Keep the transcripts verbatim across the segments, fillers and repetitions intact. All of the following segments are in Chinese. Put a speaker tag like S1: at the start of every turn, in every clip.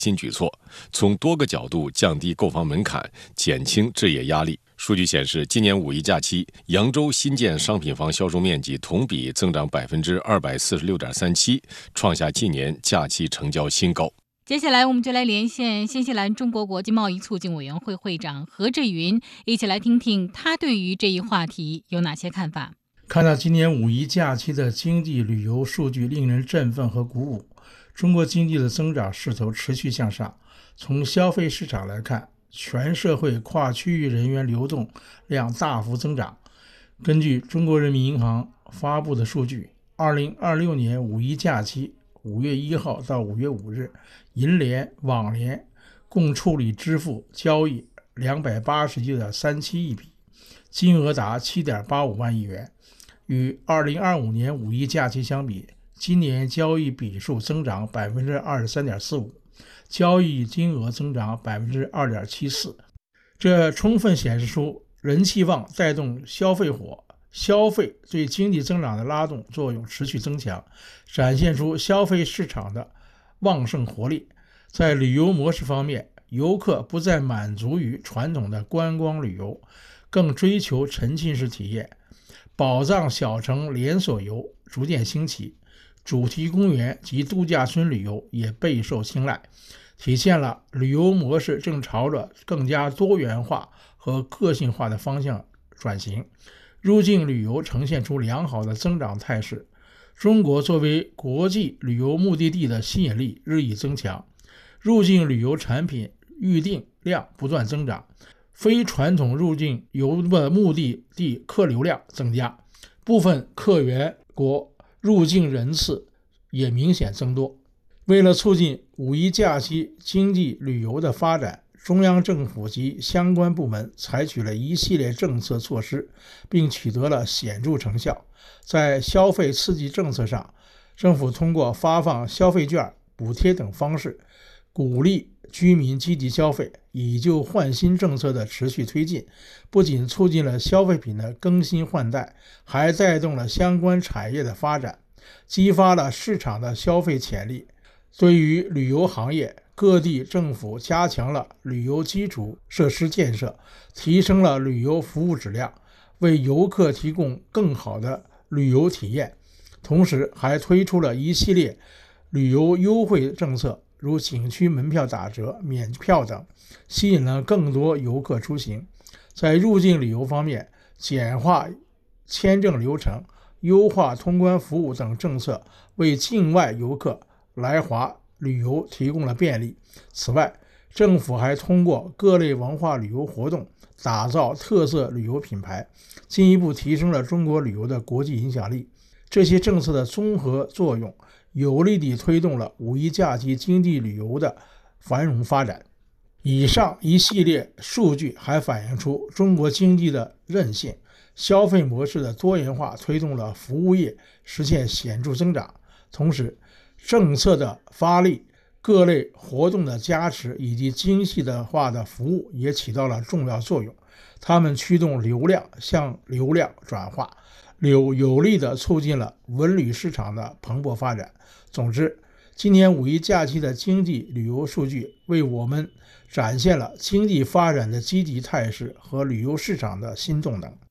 S1: 新举措，从多个角度降低购房门槛，减轻置业压力。数据显示，今年五一假期，扬州新建商品房销售面积同比增长百分之二百四十六点三七，创下近年假期成交新高。
S2: 接下来我们就来连线新西兰中国国际贸易促进委员会会长何志云，一起来听听他对于这一话题有哪些看法。
S3: 看到今年五一假期的经济旅游数据令人振奋和鼓舞，中国经济的增长势头持续向上。从消费市场来看，全社会跨区域人员流动量大幅增长。根据中国人民银行发布的数据，二零二六年五一假期五月一号到五月五日，银联、网联共处理支付交易两百八十一点三七亿笔，金额达七点八五万亿元。与二零二五年五一假期相比，今年交易笔数增长百分之二十三点四五，交易金额增长百分之二点七四。这充分显示出人气旺带动消费火，消费对经济增长的拉动作用持续增强，展现出消费市场的旺盛活力。在旅游模式方面，游客不再满足于传统的观光旅游，更追求沉浸式体验。宝藏小城连锁游逐渐兴起，主题公园及度假村旅游也备受青睐，体现了旅游模式正朝着更加多元化和个性化的方向转型。入境旅游呈现出良好的增长态势，中国作为国际旅游目的地的吸引力日益增强，入境旅游产品预订量不断增长，非传统入境游的目的地客流量增加，部分客源国入境人次也明显增多。为了促进五一假期经济旅游的发展，中央政府及相关部门采取了一系列政策措施，并取得了显著成效。在消费刺激政策上，政府通过发放消费券、补贴等方式，鼓励居民积极消费。以旧换新政策的持续推进，不仅促进了消费品的更新换代，还带动了相关产业的发展，激发了市场的消费潜力。对于旅游行业，各地政府加强了旅游基础设施建设，提升了旅游服务质量，为游客提供更好的旅游体验，同时还推出了一系列旅游优惠政策，如景区门票打折、免票等，吸引了更多游客出行。在入境旅游方面，简化签证流程、优化通关服务等政策，为境外游客来华旅游提供了便利。此外，政府还通过各类文化旅游活动，打造特色旅游品牌，进一步提升了中国旅游的国际影响力。这些政策的综合作用，有力地推动了五一假期经济旅游的繁荣发展。以上一系列数据还反映出中国经济的韧性，消费模式的多元化推动了服务业实现显著增长。同时，政策的发力、各类活动的加持以及精细化的服务也起到了重要作用，它们驱动流量向流量转化，有有力地促进了文旅市场的蓬勃发展。总之，今年五一假期的经济旅游数据为我们展现了经济发展的积极态势和旅游市场的新动能。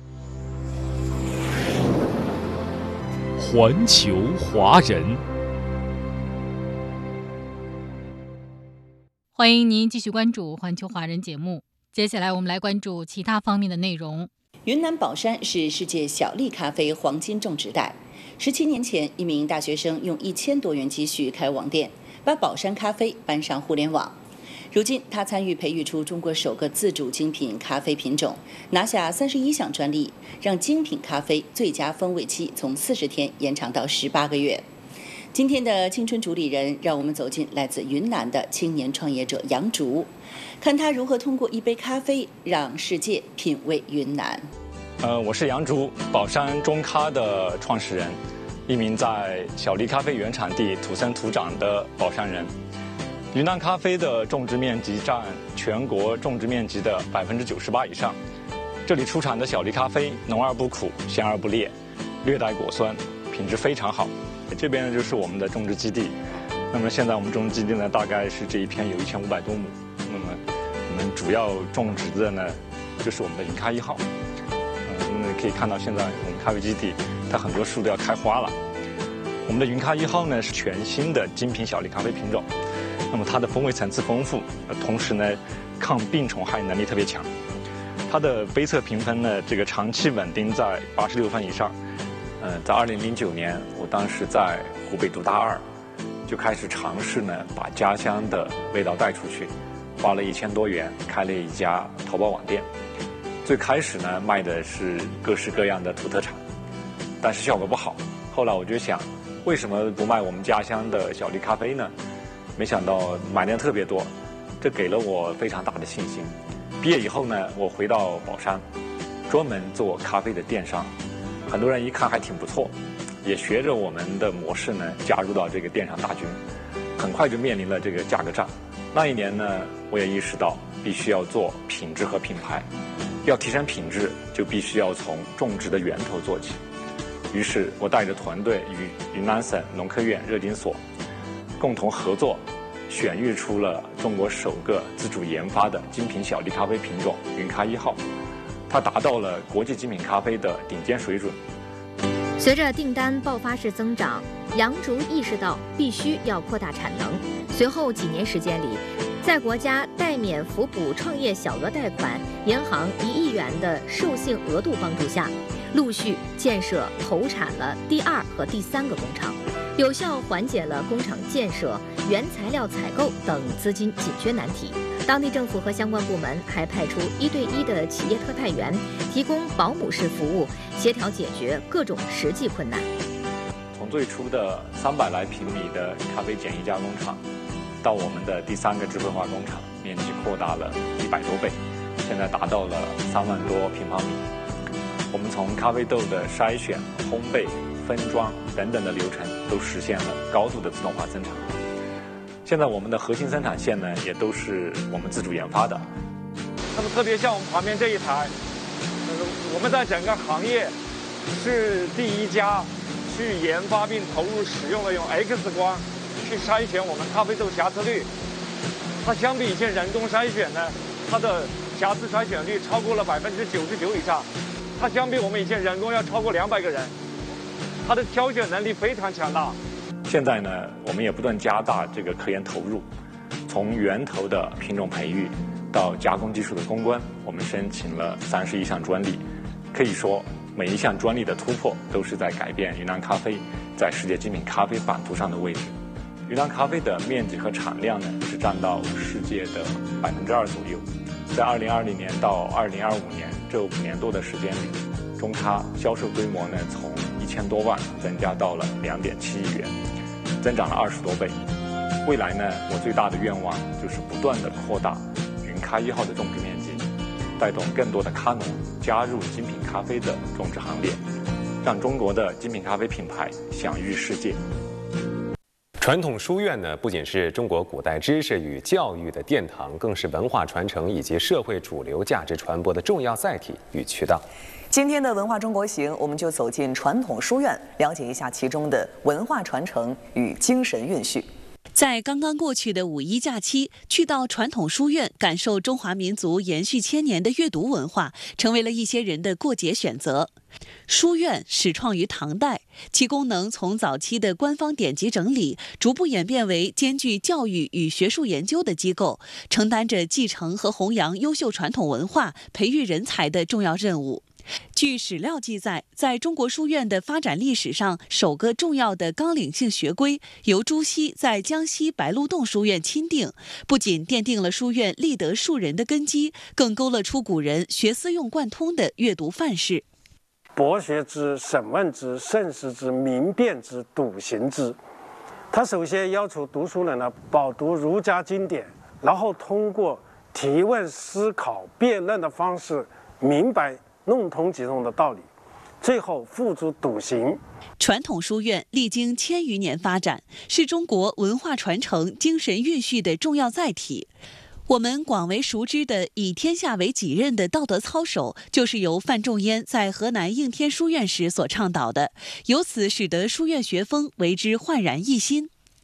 S4: 环球华人，
S2: 欢迎您继续关注环球华人节目。接下来我们来关注其他方面的内容。
S5: 云南保山是世界小粒咖啡黄金种植带。十七年前，一名大学生用一千多元积蓄开网店，把保山咖啡搬上互联网。如今，他参与培育出中国首个自主精品咖啡品种，拿下三十一项专利，让精品咖啡最佳风味期从四十天延长到十八个月。今天的青春主理人，让我们走进来自云南的青年创业者杨竹，看他如何通过一杯咖啡让世界品味云南。
S6: 呃，我是杨竹，保山中咖的创始人，一名在小粒咖啡原产地土生土长的保山人。云南咖啡的种植面积占全国种植面积的百分之九十八以上。这里出产的小粒咖啡浓而不苦，咸而不烈，略带果酸，品质非常好。这边呢就是我们的种植基地。 那么现在我们种植基地呢，大概是这一片有一千五百多亩。那么我们主要种植的呢，就是我们的云咖一号。嗯，那么可以看到现在我们咖啡基地它很多树都要开花了。我们的云咖一号呢是全新的精品小粒咖啡品种，那么它的风味层次丰富，同时呢抗病虫害能力特别强。它的杯测评分呢，这个长期稳定在八十六分以上。呃，在二零零九年，我当时在湖北读大二，就开始尝试呢把家乡的味道带出去，花了一千多元开了一家淘宝网店。最开始呢卖的是各式各样的土特产，但是效果不好。后来我就想，为什么不卖我们家乡的小粒咖啡呢？没想到买的人特别多，这给了我非常大的信心。毕业以后呢，我回到宝山，专门做咖啡的电商。很多人一看还挺不错，也学着我们的模式呢，加入到这个电商大军。很快就面临了这个价格战。那一年呢，我也意识到必须要做品质和品牌。要提升品质，就必须要从种植的源头做起。于是我带着团队与云南省农科院热经所共同合作，选育出了中国首个自主研发的精品小粒咖啡品种云咖一号。它达到了国际精品咖啡的顶尖水准。
S4: 随着订单爆发式增长，杨竹意识到必须要扩大产能。随后几年时间里，在国家代免扶补创业小额贷款、银行一亿元的授信额度帮助下，陆续建设投产了第二和第三个工厂，有效缓解了工厂建设、原材料采购等资金紧缺难题。当地政府和相关部门还派出一对一的企业特派员，提供保姆式服务，协调解决各种实际困难。
S6: 从最初的三百来平米的咖啡简易加工厂，到我们的第三个智慧化工厂，面积扩大了一百多倍，现在达到了三万多平方米。我们从咖啡豆的筛选、烘焙、分装等等的流程都实现了高度的自动化生产。现在我们的核心生产线呢，也都是我们自主研发的。
S7: 那么特别像我们旁边这一台，呃，我们在整个行业是第一家去研发并投入使用了用 X 光去筛选我们咖啡豆瑕疵率。它相比以前人工筛选呢，它的瑕疵筛选率超过了百分之九十九以上。它相比我们以前人工要超过两百个人，它的挑选能力非常强大。
S6: 现在呢，我们也不断加大这个科研投入，从源头的品种培育到加工技术的攻关，我们申请了三十一项专利。可以说，每一项专利的突破都是在改变云南咖啡在世界精品咖啡版图上的位置。云南咖啡的面积和产量呢，是占到世界的百分之二左右。在二零二零年到二零二五年这五年多的时间里，中咖销售规模呢从一千多万增加到了两点七亿元，增长了二十多倍。未来呢，我最大的愿望就是不断的扩大云咖一号的种植面积，带动更多的咖农加入精品咖啡的种植行列，让中国的精品咖啡品牌享誉世界。
S8: 传统书院呢，不仅是中国古代知识与教育的殿堂，更是文化传承以及社会主流价值传播的重要载体与渠道。
S9: 今天的文化中国行，我们就走进传统书院，了解一下其中的文化传承与精神蕴蓄。
S10: 在刚刚过去的五一假期，去到传统书院感受中华民族延续千年的阅读文化，成为了一些人的过节选择。书院始创于唐代，其功能从早期的官方典籍整理，逐步演变为兼具教育与学术研究的机构，承担着继承和弘扬优秀传统文化、培育人才的重要任务。据史料记载，在中国书院的发展历史上，首个重要的纲领性学规由朱熹在江西白鹿洞书院钦定，不仅奠定了书院立德树人的根基，更勾勒出古人学思用贯通的阅读范式。
S11: 博学之、审问之、慎思之、明辨之、笃行之。他首先要求读书人呢，饱读儒家经典，然后通过提问、思考、辩论的方式，明白弄通其中的道理，最后付诸笃行。
S10: 传统书院历经千余年发展，是中国文化传承、精神蕴蓄的重要载体。我们广为熟知的以天下为己任的道德操守，就是由范仲淹在河南应天书院时所倡导的，由此使得书院学风为之焕然一新。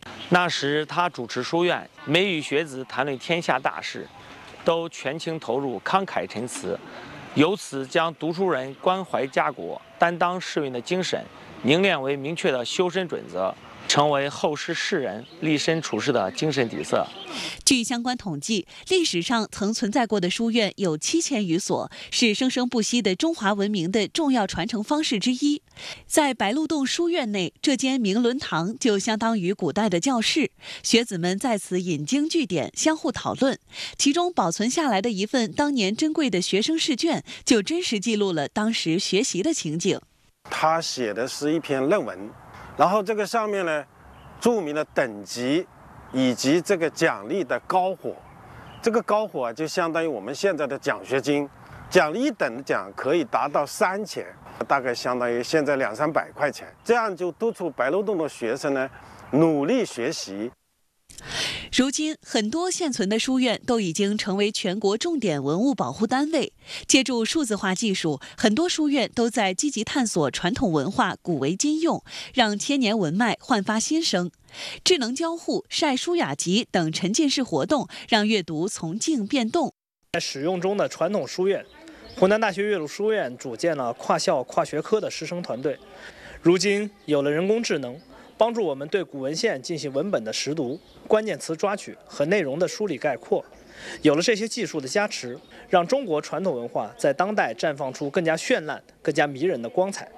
S12: 那时他主持书院，每与学子谈论天下大事，都全情投入，慷慨陈词，由此将读书人关怀家国、担当世运的精神凝练为明确的修身准则，成为后世世人立身处世的精神底色。
S10: 据相关统计，历史上曾存在过的书院有七千余所，是生生不息的中华文明的重要传承方式之一。在白鹿洞书院内，这间明伦堂就相当于古代的教室，学子们在此引经据典，相互讨论。其中保存下来的一份当年珍贵的学生试卷，就真实记录了当时学习的情景。
S11: 他写的是一篇论文，然后这个上面呢，注明了等级以及这个奖励的高火。这个高火啊，就相当于我们现在的奖学金，奖励一等的奖可以达到三千，大概相当于现在两三百块钱。这样就督促白鹿洞的学生呢，努力学习。
S10: 如今，很多现存的书院都已经成为全国重点文物保护单位。借助数字化技术，很多书院都在积极探索传统文化古为今用，让千年文脉焕发新生。智能交互、晒书雅集等沉浸式活动，让阅读从静变动。
S13: 在使用中的传统书院，湖南大学岳麓书院组建了跨校跨学科的师生团队。如今有了人工智能，帮助我们对古文献进行文本的识读、关键词抓取和内容的梳理概括。有了这些技术的加持，让中国传统文化在当代绽放出更加绚烂、更加迷人的光彩。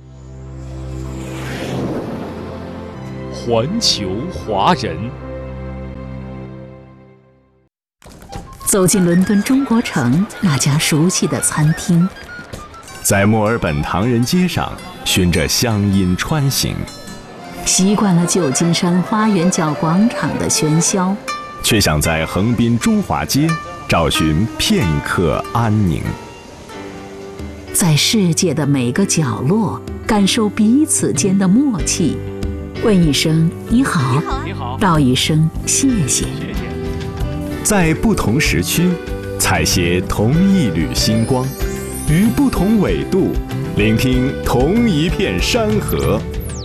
S14: 环球华人，
S15: 走进伦敦中国城那家熟悉的餐厅，
S16: 在墨尔本唐人街上循着乡音穿行。
S15: 习惯了旧金山花园角广场的喧嚣，
S16: 却想在横滨中华街找寻片刻安宁。
S15: 在世界的每个角落，感受彼此间的默契。问一声你好，
S14: 你好，
S15: 道一声谢谢。
S16: 在不同时区，采撷同一缕星光，于不同纬度，聆听同一片山河。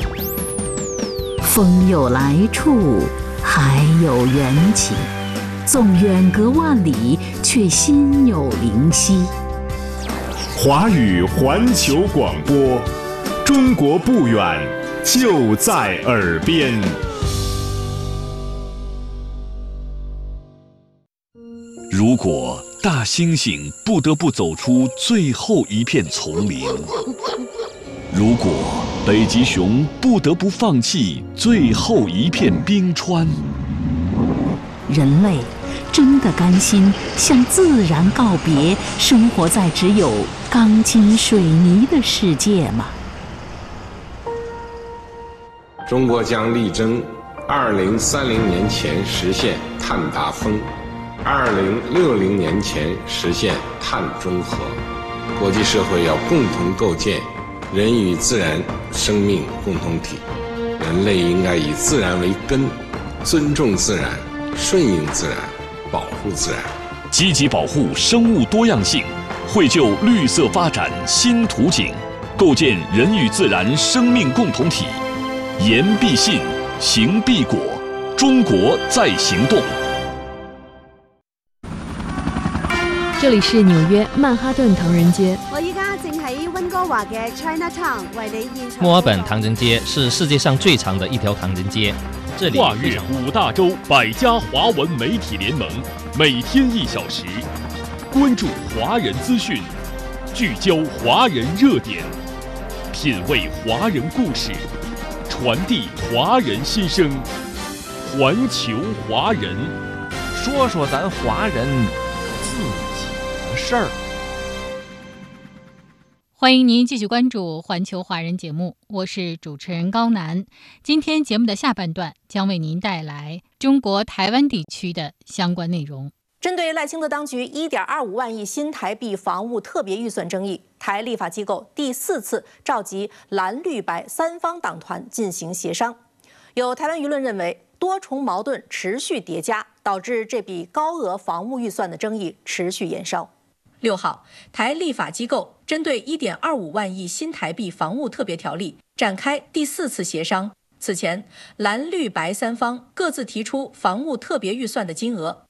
S15: 风有来处，海有缘起，纵远隔万里，却心有灵犀。
S16: 华语环球广播，中国不远，就在耳边。
S14: 如果大猩猩不得不走出最后一片丛林，如果北极熊不得不放弃最后一片冰川，
S15: 人类真的甘心向自然告别，生活在只有钢筋水泥的世界吗？
S17: 中国将力争二零三零年前实现碳达峰，二零六零年前实现碳中和。国际社会要共同构建人与自然生命共同体，人类应该以自然为根，尊重自然，顺应自然，保护自然，
S14: 积极保护生物多样性，绘就绿色发展新图景，构建人与自然生命共同体。言必信，行必果，中国在行动。
S18: 这里是纽约曼哈顿唐人街。
S19: 我依家正喺温哥华嘅 Chinatown 为你现场。
S20: 墨尔本唐人街是世界上最长的一条唐人街，这里
S14: 跨越五大洲百家华文媒体联盟，每天一小时，关注华人资讯，聚焦华人热点，品味华人故事，传递华人心声。环球华人，
S20: 说说咱华人自己的事儿。
S2: 欢迎您继续关注环球华人节目，我是主持人高楠。今天节目的下半段将为您带来中国台湾地区的相关内容。
S21: 针对赖清德当局 一点二五万亿新台币防务特别预算争议，台立法机构第四次召集蓝绿白三方党团进行协商。有台湾舆论认为，多重矛盾持续叠加，导致这笔高额防务预算的争议持续延烧。六号，台立法机构针对 一点二五万亿新台币防务特别条例展开第四次协商， 此前，蓝绿白三方各自提出防务特别预算的金额，